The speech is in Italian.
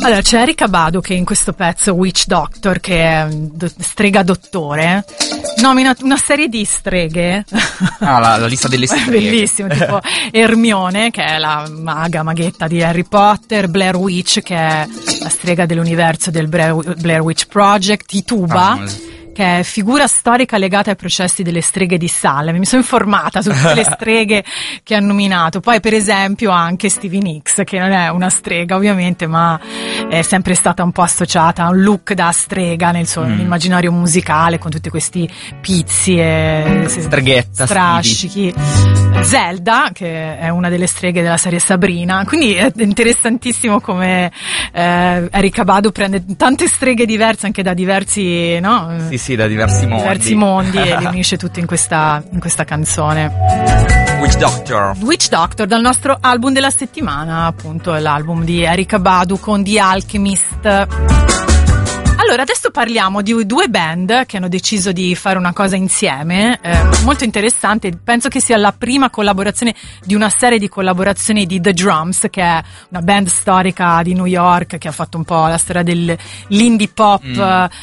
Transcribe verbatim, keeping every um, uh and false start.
Allora, c'è Erykah Badu che in questo pezzo Witch Doctor, che è do- strega dottore, nomina una serie di streghe. Ah, la, la lista delle streghe. Bellissimo, tipo Hermione, che è la maga, maghetta di Harry Potter, Blair Witch, che è la strega dell'universo del Blair, Blair Witch Project, Tituba, ah, che è figura storica legata ai processi delle streghe di Salem. Mi sono informata su tutte le streghe che hanno nominato. Poi per esempio anche Stevie Nicks, che non è una strega ovviamente, ma è sempre stata un po' associata a un look da strega nel suo mm. immaginario musicale, con tutti questi pizzi e streghetta, strascichi. Zelda, che è una delle streghe della serie Sabrina. Quindi è interessantissimo come eh, Erykah Badu prende tante streghe diverse anche da diversi, no? Sì, sì, da diversi mondi. Diversi mondi e li unisce tutti in questa, in questa canzone. Witch Doctor. Witch Doctor, dal nostro album della settimana, appunto, è l'album di Erykah Badu con The Alchemist. Allora, adesso parliamo di due band che hanno deciso di fare una cosa insieme, eh, molto interessante. Penso che sia la prima collaborazione di una serie di collaborazioni di The Drums, che è una band storica di New York che ha fatto un po' la storia dell'indie pop mm.